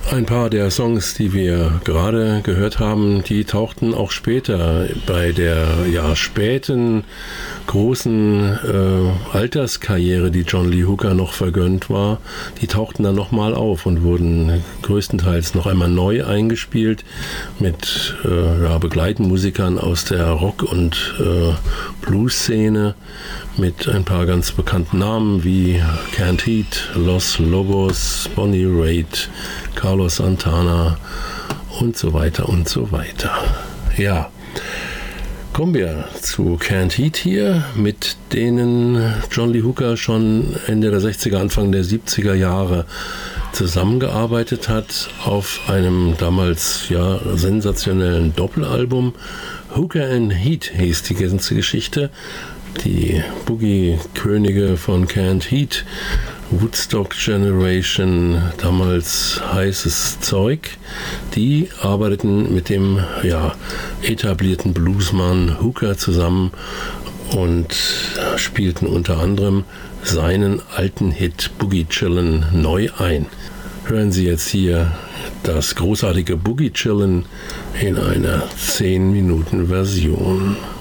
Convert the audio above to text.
Ein paar der Songs, die wir gerade gehört haben, die tauchten auch später bei der späten großen Alterskarriere, die John Lee Hooker noch vergönnt war, die tauchten dann nochmal auf und wurden größtenteils noch einmal neu eingespielt mit Begleitmusikern aus der Rock- und Blues-Szene, mit ein paar ganz bekannten Namen wie Canned Heat, Los Lobos, Bonnie Raitt, Carlos Santana und so weiter und so weiter. Ja, kommen wir zu Canned Heat hier, mit denen John Lee Hooker schon Ende der 60er, Anfang der 70er Jahre zusammengearbeitet hat auf einem damals sensationellen Doppelalbum. Hooker and Heat hieß die ganze Geschichte. Die Boogie-Könige von Canned Heat, Woodstock Generation, damals heißes Zeug, die arbeiteten mit dem etablierten Bluesmann Hooker zusammen und spielten unter anderem seinen alten Hit Boogie Chillin' neu ein. Hören Sie jetzt hier das großartige Boogie Chillin' in einer 10-Minuten-Version.